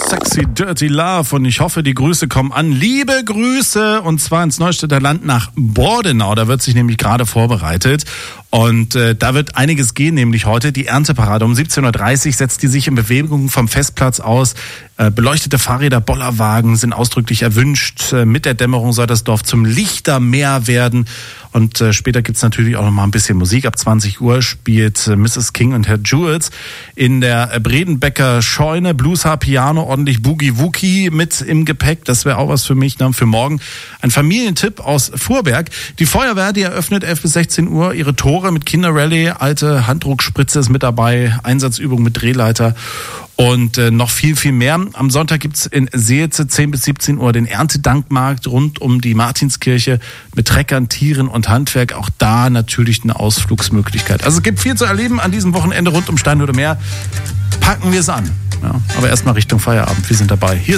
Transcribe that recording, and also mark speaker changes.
Speaker 1: Sexy Dirty Love und ich hoffe, die Grüße kommen an. Liebe Grüße und zwar ins Neustädter Land nach Bordenau. Da wird sich nämlich gerade vorbereitet und da wird einiges gehen, nämlich heute die Ernteparade. Um 17.30 Uhr setzt die sich in Bewegung vom Festplatz aus. Beleuchtete Fahrräder, Bollerwagen sind ausdrücklich erwünscht. Mit der Dämmerung soll das Dorf zum Lichtermeer werden. Und später gibt's natürlich auch noch mal ein bisschen Musik. Ab 20 Uhr spielt Mrs. King und Herr Jules in der Bredenbecker Scheune. Blueshaar, Piano, ordentlich Boogie-Woogie mit im Gepäck. Das wäre auch was für mich, für morgen. Ein Familientipp aus Vorberg. Die Feuerwehr, die eröffnet 11 bis 16 Uhr ihre Tore mit Kinderrallye. Alte Handdruckspritze ist mit dabei. Einsatzübung mit Drehleiter. Und noch viel, viel mehr. Am Sonntag gibt's in Seelze 10 bis 17 Uhr den Erntedankmarkt rund um die Martinskirche mit Treckern, Tieren und Handwerk. Auch da natürlich eine Ausflugsmöglichkeit. Also es gibt viel zu erleben an diesem Wochenende rund um Steinhude Meer. Packen wir es an. Ja, aber erstmal Richtung Feierabend. Wir sind dabei. Hier ist